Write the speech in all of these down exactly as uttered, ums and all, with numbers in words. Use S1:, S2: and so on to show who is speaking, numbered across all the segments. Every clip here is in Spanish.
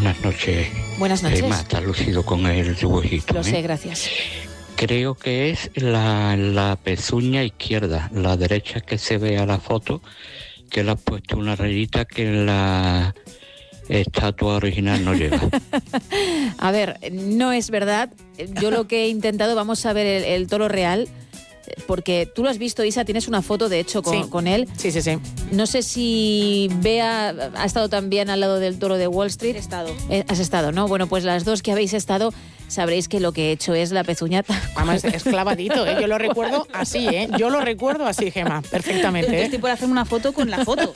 S1: buenas noches.
S2: Buenas noches.
S1: Eh, Marta, lucido con el dibujito.
S2: Lo
S1: ¿eh?
S2: sé, gracias.
S1: Creo que es la, la pezuña izquierda, la derecha que se ve a la foto, que le has puesto una rayita que la estatua original no lleva.
S2: A ver, no es verdad. Yo lo que he intentado, vamos a ver el, el toro real, porque tú lo has visto, Isa, tienes una foto, de hecho, con,
S3: sí.
S2: con él.
S3: Sí, sí, sí.
S2: No sé si Bea ha estado también al lado del toro de Wall Street.
S4: He estado.
S2: Eh, has estado, ¿no? Bueno, pues las dos que habéis estado, sabréis que lo que he hecho es la pezuñata.
S3: Además, es clavadito, ¿eh? Yo lo recuerdo así, ¿eh? Yo lo recuerdo así, Gemma, perfectamente, ¿eh?
S4: Estoy por hacer una foto con la foto.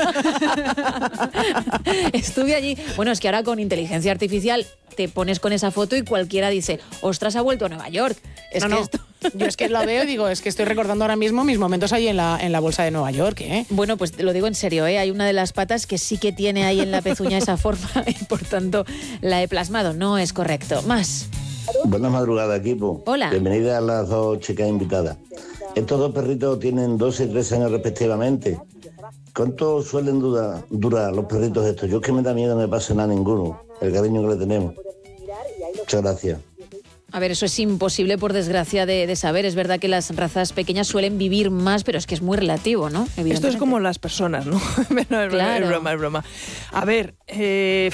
S2: Estuve allí. Bueno, es que ahora con inteligencia artificial te pones con esa foto y cualquiera dice, ostras, ha vuelto a Nueva York. Es
S3: no,
S2: que
S3: no.
S2: esto...
S3: Yo es que la veo y digo, es que estoy recordando ahora mismo mis momentos ahí en la, en la bolsa de Nueva York, ¿eh?
S2: Bueno, pues lo digo en serio, ¿eh? Hay una de las patas que sí que tiene ahí en la pezuña esa forma y por tanto la he plasmado. No es correcto. Más.
S5: Buenas madrugadas, equipo.
S2: Hola.
S5: Bienvenida a las dos chicas invitadas. Estos dos perritos tienen doce y trece años respectivamente. ¿Cuánto suelen durar, durar los perritos estos? Yo es que me da miedo que no me pase nada a ninguno, el cariño que le tenemos. Muchas gracias.
S2: A ver, eso es imposible, por desgracia, de, de saber. Es verdad que las razas pequeñas suelen vivir más, pero es que es muy relativo, ¿no?
S6: Esto es como las personas, ¿no? no es,
S2: claro.
S6: broma, es broma, es broma. A ver, eh,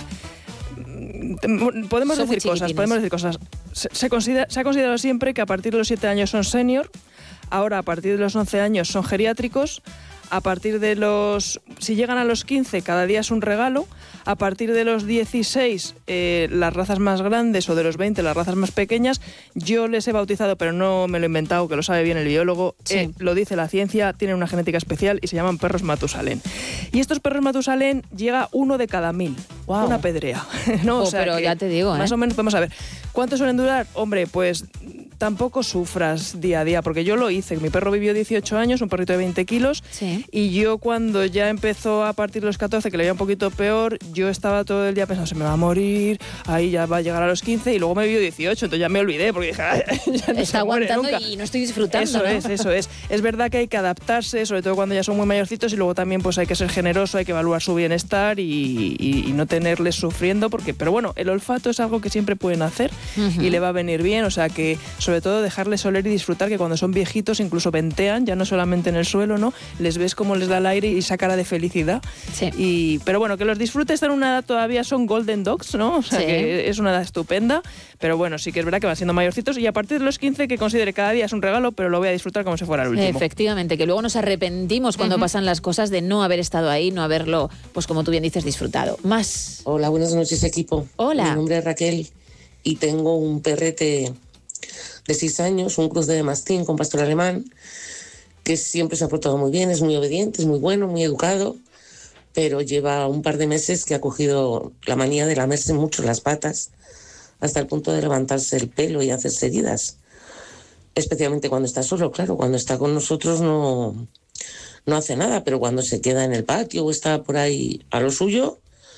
S6: podemos
S2: Son muy
S6: decir cosas,
S2: chiquitines.
S6: podemos decir cosas. Se, se, considera, se ha considerado siempre que a partir de los siete años son senior, ahora a partir de los once años son geriátricos, a partir de los... Si llegan a los quince, cada día es un regalo. A partir de los dieciséis, eh, las razas más grandes, o de los veinte, las razas más pequeñas. Yo les he bautizado, pero no me lo he inventado, que lo sabe bien el biólogo.
S2: Sí.
S6: Eh, lo dice la ciencia, tienen una genética especial y se llaman perros Matusalén. Y estos perros Matusalén llega uno de cada mil.
S3: Wow.
S6: Una pedrea. ¿no?
S2: Oh,
S6: O sea
S2: pero
S6: que
S2: ya te digo, ¿eh?
S6: Más o menos, vamos a ver. ¿Cuánto suelen durar? Hombre, pues... Tampoco sufras día a día, porque yo lo hice. Mi perro vivió dieciocho años, un perrito de veinte kilos,
S2: Sí.
S6: y yo cuando ya empezó a partir de los catorce, que le veía un poquito peor, yo estaba todo el día pensando, se me va a morir, ahí ya va a llegar a los quince, y luego me vivió dieciocho, entonces ya me olvidé, porque dije, "Ay, ya no
S2: Está
S6: se muere
S2: aguantando
S6: nunca".
S2: y no estoy disfrutando,
S6: Eso
S2: ¿no?
S6: es, eso es. Es verdad que hay que adaptarse, sobre todo cuando ya son muy mayorcitos, y luego también pues hay que ser generoso, hay que evaluar su bienestar y, y, y no tenerles sufriendo, porque, pero bueno, el olfato es algo que siempre pueden hacer
S2: Ujú.
S6: y le va a venir bien, o sea que sobre todo dejarles oler y disfrutar, que cuando son viejitos incluso ventean, ya no solamente en el suelo, ¿no? Les ves cómo les da el aire y esa cara de felicidad.
S2: Sí.
S6: Y, pero bueno, que los disfrutes, están en una edad todavía, son golden dogs, ¿no? O sea
S2: Sí.
S6: que es una edad estupenda, pero bueno, sí que es verdad que van siendo mayorcitos, y a partir de los quince que considere cada día es un regalo, pero lo voy a disfrutar como si fuera el último.
S2: Efectivamente, que luego nos arrepentimos cuando uh-huh. pasan las cosas de no haber estado ahí, no haberlo, pues como tú bien dices, disfrutado. Más.
S7: Hola, buenas noches, equipo.
S2: Hola.
S7: Mi nombre es Raquel y tengo un perrete de seis años, un cruce de mastín con pastor alemán, que siempre se ha portado muy bien, es muy obediente, es muy bueno, muy educado, pero lleva un par de meses que ha cogido la manía de lamerse mucho las patas, hasta el punto de levantarse el pelo y hacerse heridas. Especialmente cuando está solo, claro, cuando está con nosotros no, no hace nada, pero cuando se queda en el patio o está por ahí a lo suyo,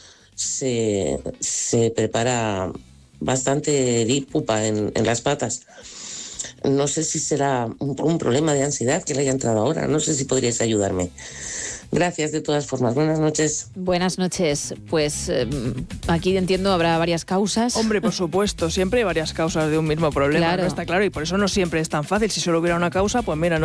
S7: se, se prepara bastante pupa en, en las patas. No sé si será un, un problema de ansiedad que le haya entrado ahora, no sé si podríais ayudarme. Gracias de todas formas, buenas noches.
S2: Buenas noches, pues eh, aquí entiendo habrá varias causas.
S6: Hombre, por supuesto, siempre hay varias causas de un mismo problema,
S2: Claro.
S6: ¿no? Está claro, y por eso no siempre es tan fácil. Si solo hubiera una causa, pues mira, no